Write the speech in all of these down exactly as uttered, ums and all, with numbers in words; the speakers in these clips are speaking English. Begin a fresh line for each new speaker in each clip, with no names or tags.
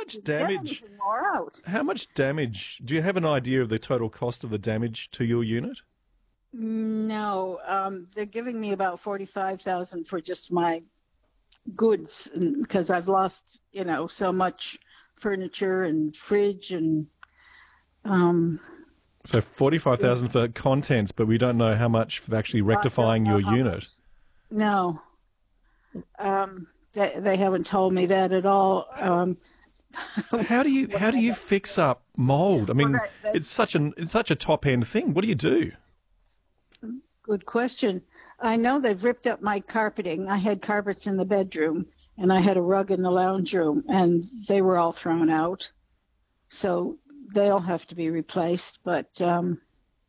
much damage?
Anything more out.
How much damage? Do you have an idea of the total cost of the damage to your unit?
No, um, they're giving me about forty-five thousand for just my goods because I've lost, you know, so much furniture and fridge and. Um,
so forty-five thousand for contents, but we don't know how much for actually rectifying your unit.
Much. No, um, they they haven't told me that at all. Um,
how do you how do you fix up mold? I mean,
well, they, they,
it's such an it's such a top end thing. What do you do?
Good question. I know they've ripped up my carpeting. I had carpets in the bedroom, and I had a rug in the lounge room, and they were all thrown out. So they'll have to be replaced. But um,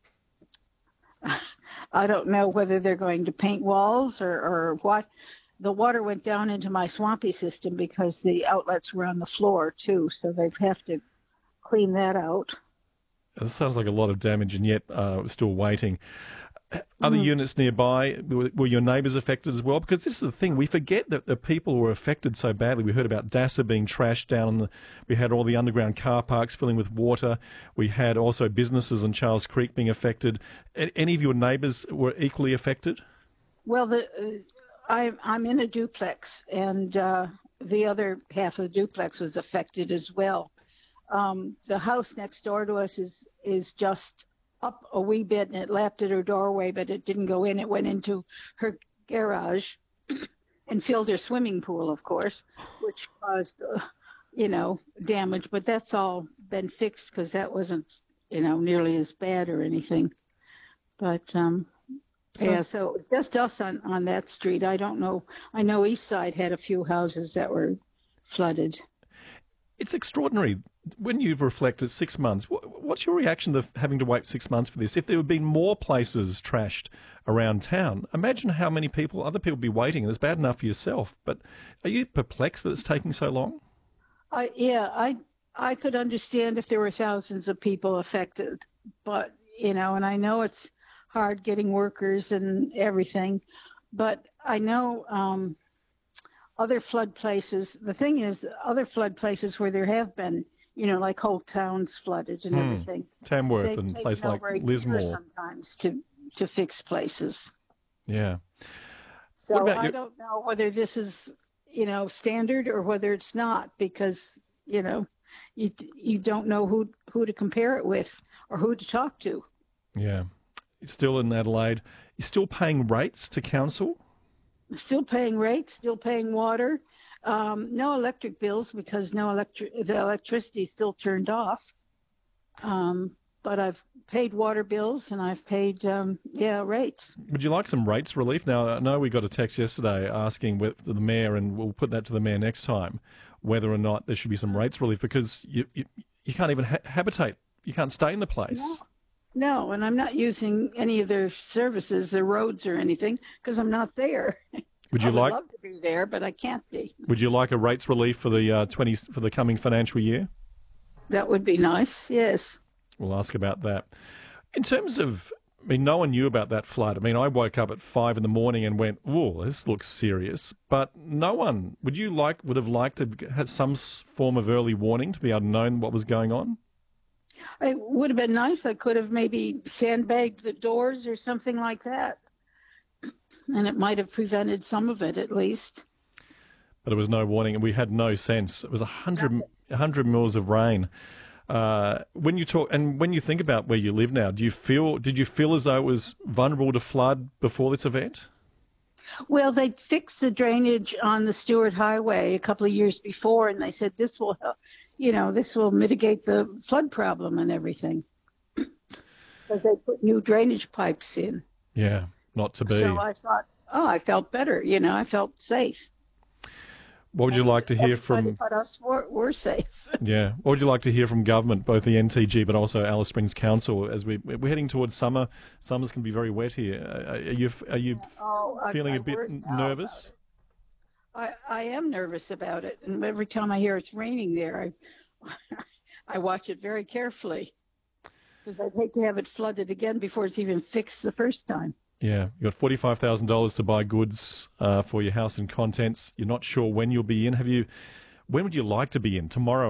I don't know whether they're going to paint walls or, or what. The water went down into my swampy system because the outlets were on the floor, too. So they have to clean that out.
This sounds like a lot of damage, and yet uh, still waiting. Other mm. units nearby, were, were your neighbours affected as well? Because this is the thing, we forget that the people were affected so badly. We heard about Dassa being trashed down. The, we had all the underground car parks filling with water. We had also businesses in Charles Creek being affected. Any of your neighbours were equally affected?
Well, the, uh, I, I'm in a duplex, and uh, the other half of the duplex was affected as well. Um, the house next door to us is is just up a wee bit, and it lapped at her doorway, but it didn't go in. It went into her garage and filled her swimming pool, of course, which caused, uh, you know, damage. But that's all been fixed because that wasn't, you know, nearly as bad or anything. But, um, so, yeah, so it's just us on, on that street. I don't know. I know East Side had a few houses that were flooded.
It's extraordinary. When you've reflected six months, what's your reaction to having to wait six months for this? If there had been more places trashed around town, imagine how many people, other people would be waiting, and it's bad enough for yourself. But are you perplexed that it's taking so long?
I, yeah, I I could understand if there were thousands of people affected. But, you know, and I know it's hard getting workers and everything. But I know... Um, other flood places, the thing is, other flood places where there have been, you know, like whole towns flooded and hmm. everything.
Tamworth and places like Lismore.
Sometimes to, to fix places.
Yeah.
So I your... don't know whether this is, you know, standard or whether it's not, because, you know, you you don't know who, who to compare it with or who to talk to.
Yeah. You're still in Adelaide. You're still paying rates to council?
Still paying rates, still paying water, um, no electric bills because no electric the electricity is still turned off. Um, but I've paid water bills and I've paid um, yeah rates.
Would you like some rates relief? Now I know we got a text yesterday asking with the mayor, and we'll put that to the mayor next time, whether or not there should be some rates relief because you you, you can't even ha- habitate, you can't stay in the place.
No. No, and I'm not using any of their services, their roads or anything, because I'm not there.
Would you
I would
like?
love to be there, but I can't be.
Would you like a rates relief for the uh, twenty for the coming financial year?
That would be nice. Yes.
We'll ask about that. In terms of, I mean, no one knew about that flood. I mean, I woke up at five in the morning and went, "Oh, this looks serious." But no one. Would you like? Would have liked to have some form of early warning to be able to know what was going on?
It would have been nice. I could have maybe sandbagged the doors or something like that. And it might have prevented some of it, at least.
But there was no warning, and we had no sense. It was a hundred, a hundred mils of rain. Uh, when you talk, and when you think about where you live now, do you feel? Did you feel as though it was vulnerable to flood before this event?
Well, they fixed the drainage on the Stewart Highway a couple of years before, and they said this will help. You know, this will mitigate the flood problem and everything because they put new drainage pipes in.
Yeah, not to be.
So I thought, oh, I felt better. You know, I felt safe.
What would you and like to hear from?
But us were, were safe.
Yeah. What would you like to hear from government, both the N T G but also Alice Springs Council, as we we're heading towards summer? Summers can be very wet here. Are you are you yeah. oh, feeling I, I a bit nervous?
I, I am nervous about it, and every time I hear it's raining there, I I watch it very carefully because I'd hate to have it flooded again before it's even fixed the first time.
Yeah, you got forty-five thousand dollars to buy goods uh, for your house and contents. You're not sure when you'll be in. Have you? When would you like to be in? Tomorrow?